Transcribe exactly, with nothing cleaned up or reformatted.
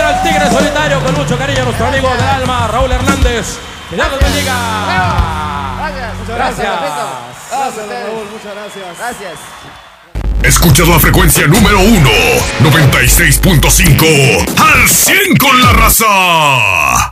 era el tigre solitario con mucho cariño, nuestro amigo del alma, Raúl Hernández. Que Dios los bendiga. Gracias. Muchas Gracias. Gracias, Gracias, Raúl. Muchas gracias. Gracias. Escuchas la frecuencia número uno, noventa y seis punto cinco, al cien con la raza.